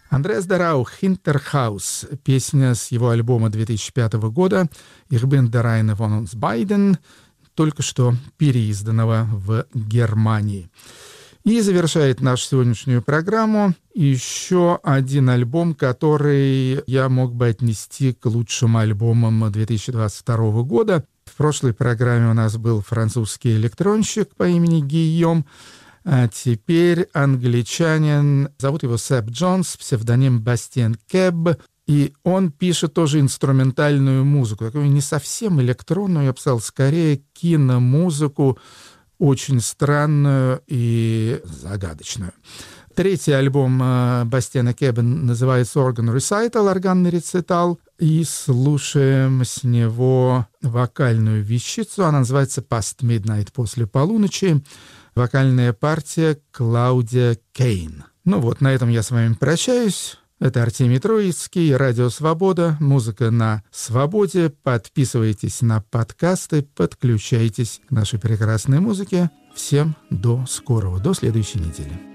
Андреас Дарау «Hinterhaus», песня с его альбома 2005 года «Ich bin der eine von uns beiden», только что переизданного в Германии. И завершает нашу сегодняшнюю программу еще один альбом, который я мог бы отнести к лучшим альбомам 2022 года. В прошлой программе у нас был французский электронщик по имени Гийом, а теперь англичанин, зовут его Сэп Джонс, псевдоним Бастиен Кэбб, и он пишет тоже инструментальную музыку, такую не совсем электронную, я бы сказал, скорее киномузыку, очень странную и загадочную. Третий альбом Бастиена Кэбба называется «Organ Recital», органный рецитал, и слушаем с него вокальную вещицу, она называется «Past Midnight», после полуночи. Вокальная партия Клаудия Кейн. Ну вот, на этом я с вами прощаюсь. Это Артемий Троицкий, Радио Свобода, музыка на свободе. Подписывайтесь на подкасты, подключайтесь к нашей прекрасной музыке. Всем до скорого, до следующей недели.